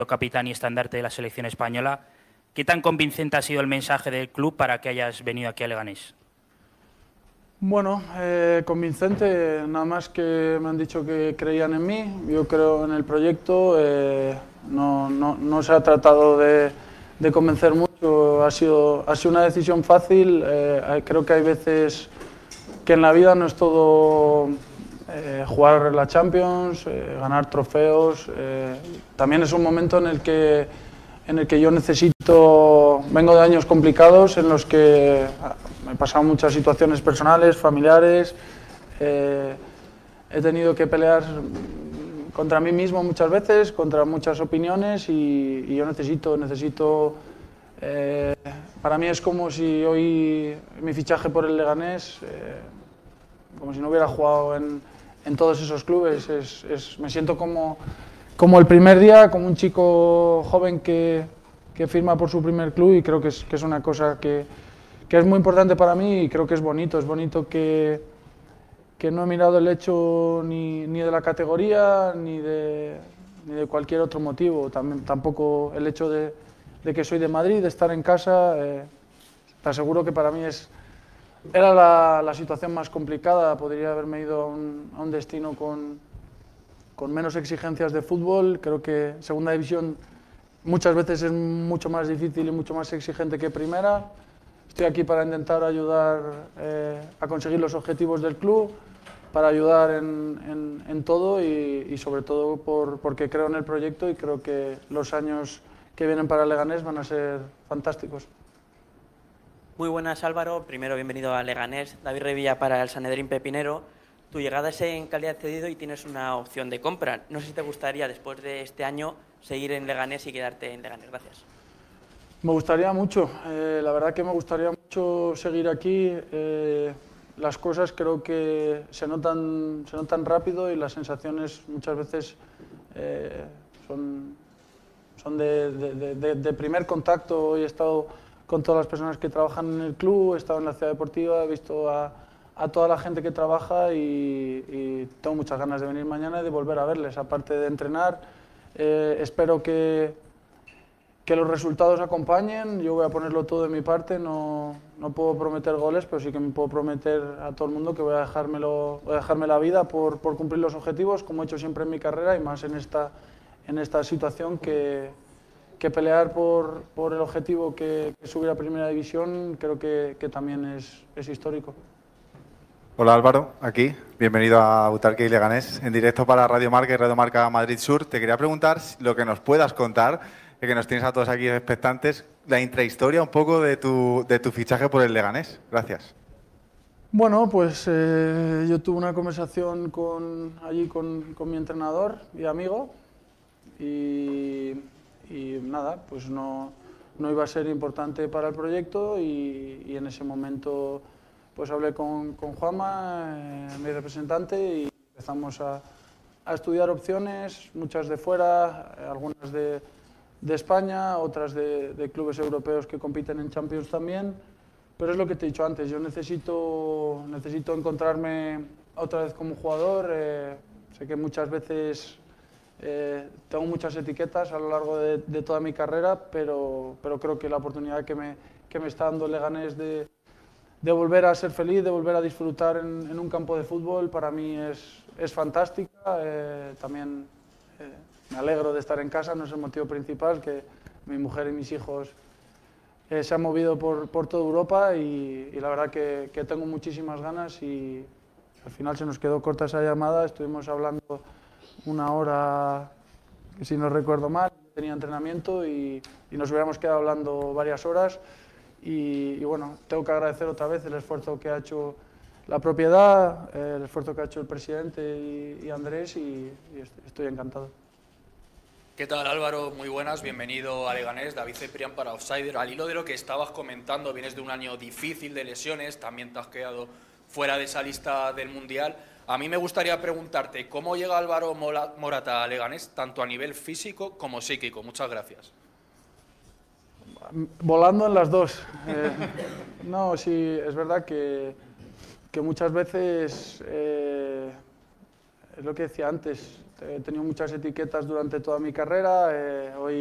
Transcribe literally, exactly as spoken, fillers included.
capitán y estandarte de la selección española. ¿Qué tan convincente ha sido el mensaje del club para que hayas venido aquí a Leganés? Bueno, eh, convincente, nada más que me han dicho que creían en mí, yo creo en el proyecto, eh, no, no, no se ha tratado de, de convencer mucho, ha sido, ha sido una decisión fácil, eh, creo que hay veces que en la vida no es todo eh, jugar la Champions, eh, ganar trofeos, eh, también es un momento en el que en el que yo necesito, vengo de años complicados en los que me he pasado muchas situaciones personales, familiares, eh, he tenido que pelear contra mí mismo muchas veces, contra muchas opiniones y, y yo necesito, necesito, eh, para mí es como si hoy mi fichaje por el Leganés, eh, como si no hubiera jugado en, en todos esos clubes, es, es, me siento como... como el primer día, como un chico joven que, que firma por su primer club y creo que es, que es una cosa que, que es muy importante para mí y creo que es bonito, es bonito que, que no he mirado el hecho ni, ni de la categoría ni de, ni de cualquier otro motivo, También, tampoco el hecho de, de que soy de Madrid, de estar en casa, eh, te aseguro que para mí es, era la, la situación más complicada, podría haberme ido a un, a un destino con con menos exigencias de fútbol, creo que segunda división muchas veces es mucho más difícil y mucho más exigente que primera. Estoy aquí para intentar ayudar eh, a conseguir los objetivos del club, para ayudar en, en, en todo y, y sobre todo por, porque creo en el proyecto y creo que los años que vienen para Leganés van a ser fantásticos. Muy buenas, Álvaro. Primero, bienvenido a Leganés. David Revilla para el Sanedrín Pepinero. Tu llegada es en calidad de cedido y tienes una opción de compra. No sé si te gustaría, después de este año, seguir en Leganés y quedarte en Leganés. Gracias. Me gustaría mucho, eh, la verdad que me gustaría mucho seguir aquí. Eh, las cosas creo que se notan, se notan rápido y las sensaciones muchas veces eh, son, son de, de, de, de primer contacto. Hoy he estado con todas las personas que trabajan en el club, he estado en la ciudad deportiva, he visto a, a toda la gente que trabaja y, y tengo muchas ganas de venir mañana y de volver a verles, aparte de entrenar. Eh, espero que, que los resultados acompañen, yo voy a ponerlo todo de mi parte, no, no puedo prometer goles, pero sí que me puedo prometer a todo el mundo que voy a, dejármelo, voy a dejarme la vida por, por cumplir los objetivos, como he hecho siempre en mi carrera y más en esta, en esta situación que, que pelear por, por el objetivo que, que subir a Primera División creo que, que también es, es histórico. Hola Álvaro, aquí. Bienvenido a Butarque y Leganés, en directo para Radio Marca y Radio Marca Madrid Sur. Te quería preguntar lo que nos puedas contar, que nos tienes a todos aquí expectantes, la intrahistoria un poco de tu, de tu fichaje por el Leganés. Gracias. Bueno, pues eh, yo tuve una conversación con, allí con, con mi entrenador y amigo y, y nada, pues no, no iba a ser importante para el proyecto y, y en ese momento pues hablé con, con Juanma, eh, mi representante, y empezamos a, a estudiar opciones, muchas de fuera, eh, algunas de, de España, otras de, de clubes europeos que compiten en Champions también. Pero es lo que te he dicho antes, yo necesito, necesito encontrarme otra vez como jugador. Eh, sé que muchas veces eh, tengo muchas etiquetas a lo largo de, de toda mi carrera, pero, pero creo que la oportunidad que me, que me está dando Leganés de, de volver a ser feliz, de volver a disfrutar en, en un campo de fútbol, para mí es, es fantástica. Eh, también eh, me alegro de estar en casa, no es el motivo principal, que mi mujer y mis hijos eh, se han movido por, por toda Europa y, y la verdad que, que tengo muchísimas ganas y al final se nos quedó corta esa llamada, estuvimos hablando una hora, si no recuerdo mal, tenía entrenamiento y, y nos hubiéramos quedado hablando varias horas. Y, y bueno, tengo que agradecer otra vez el esfuerzo que ha hecho la propiedad, eh, el esfuerzo que ha hecho el presidente y, y Andrés y, y estoy encantado. ¿Qué tal, Álvaro? Muy buenas, bienvenido a Leganés. David Ceprián para Offsider. Al hilo de lo que estabas comentando, vienes de un año difícil de lesiones, también te has quedado fuera de esa lista del Mundial. A mí me gustaría preguntarte, ¿cómo llega Álvaro Morata a Leganés, tanto a nivel físico como psíquico? Muchas gracias. Volando en las dos. Eh, no, sí, es verdad que, que muchas veces eh, es lo que decía antes, he tenido muchas etiquetas durante toda mi carrera, eh, hoy